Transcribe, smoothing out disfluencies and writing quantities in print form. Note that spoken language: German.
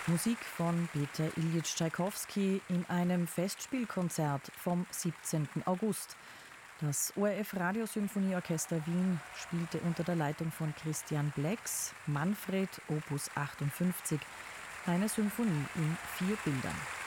Musik von Peter Iljitsch Tschaikowski in einem Festspielkonzert vom 17. August. Das ORF Radiosymphonieorchester Wien spielte unter der Leitung von Christian Blex Manfred Opus 58, eine Symphonie in 4 Bildern.